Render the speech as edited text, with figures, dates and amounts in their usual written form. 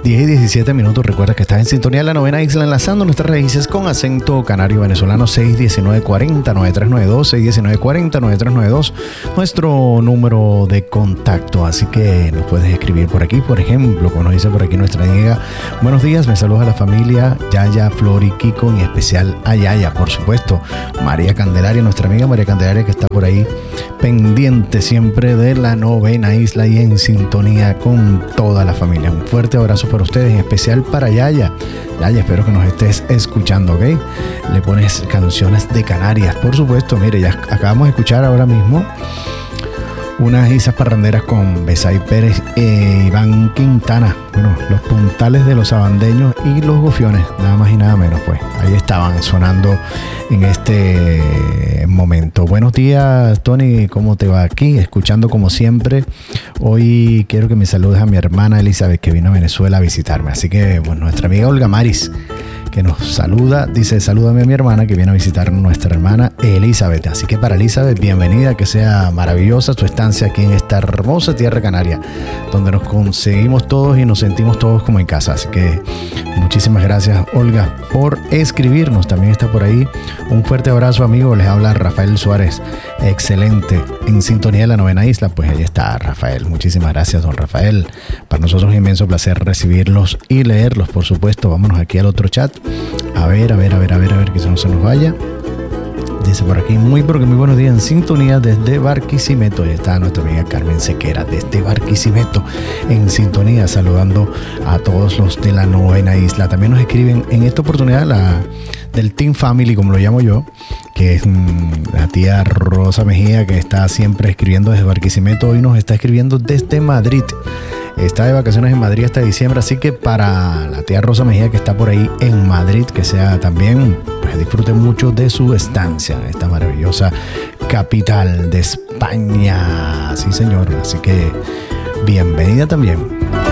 10:17. Recuerda que estás en sintonía de la Novena Isla, enlazando nuestras raíces con acento canario venezolano. 619-40-9392, 619-40-9392, nuestro número de contacto. Así que nos puedes escribir por aquí, por ejemplo, como nos dice por aquí nuestra amiga. Buenos días, me saluda a la familia Yaya, Flor y Kiko, en especial a Yaya, por supuesto. María Candelaria, nuestra amiga María Candelaria, que está por ahí pendiente siempre de la Novena Isla y en sintonía con toda la familia. Un fuerte abrazo para ustedes, en especial para Yaya. Yaya, espero que nos estés escuchando, ¿ok? Le pones canciones de Canarias, por supuesto. Mire, ya acabamos de escuchar ahora mismo unas isas parranderas con Besay Pérez e Iván Quintana. Bueno, los puntales de los sabandeños y los gofiones, nada más y nada menos, pues. Ahí estaban sonando en este momento. Buenos días, Tony, ¿cómo te va aquí? Escuchando como siempre. Hoy quiero que me saludes a mi hermana Elizabeth, que vino a Venezuela a visitarme. Así que, bueno, nuestra amiga Olga Maris, que nos saluda, dice: salúdame a mi hermana que viene a visitar nuestra hermana Elizabeth. Así que para Elizabeth, bienvenida, que sea maravillosa tu estancia aquí en esta hermosa tierra canaria, donde nos conseguimos todos y nos sentimos todos como en casa. Así que muchísimas gracias, Olga, por escribirnos. También está por ahí un fuerte abrazo, amigo. Les habla Rafael Suárez, excelente, en sintonía de la Novena Isla. Pues ahí está Rafael. Muchísimas gracias, don Rafael. Para nosotros es un inmenso placer recibirlos y leerlos, por supuesto. Vámonos aquí al otro chat. A ver, que eso no se nos vaya. Dice por aquí: muy buenos días, en sintonía desde Barquisimeto. Ahí está nuestra amiga Carmen Sequera, desde Barquisimeto, en sintonía, saludando a todos los de la Novena Isla. También nos escriben en esta oportunidad del Team Family, como lo llamo yo, que es la tía Rosa Mejía, que está siempre escribiendo desde Barquisimeto. Hoy nos está escribiendo desde Madrid. Está de vacaciones en Madrid hasta diciembre, así que para la tía Rosa Mejía, que está por ahí en Madrid, que sea también, pues disfrute mucho de su estancia en esta maravillosa capital de España. Sí, señor. Así que bienvenida también.